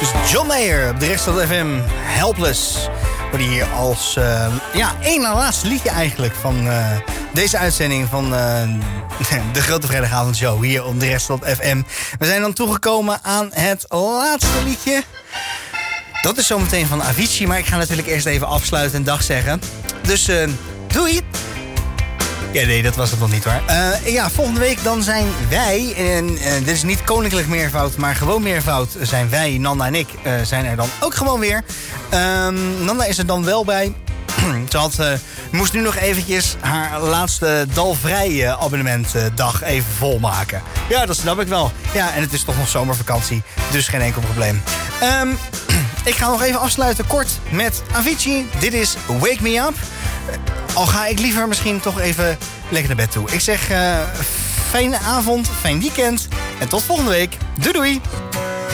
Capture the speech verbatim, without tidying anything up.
Dus John Mayer op de rest van de F M, Helpless. Wordt hier als uh, ja, één na laatste liedje eigenlijk van uh, deze uitzending van uh, de Grote Vrijdagavondshow hier op de rest van F M. We zijn dan toegekomen aan het laatste liedje. Dat is zometeen van Avicii, maar ik ga natuurlijk eerst even afsluiten en dag zeggen. Dus uh, doei! Ja, nee, dat was het nog niet hoor. Uh, ja, volgende week dan zijn wij, en uh, dit is niet koninklijk meervoud, maar gewoon meervoud, zijn wij, Nanda en ik, uh, zijn er dan ook gewoon weer. Um, Nanda is er dan wel bij. Ze had, uh, moest nu nog eventjes haar laatste dalvrij uh, abonnementdag uh, even volmaken. Ja, dat snap ik wel. Ja, en het is toch nog zomervakantie, dus geen enkel probleem. Um, ik ga nog even afsluiten kort met Avicii. Dit is Wake Me Up. Al ga ik liever misschien toch even lekker naar bed toe. Ik zeg uh, fijne avond, fijn weekend en tot volgende week. Doei doei!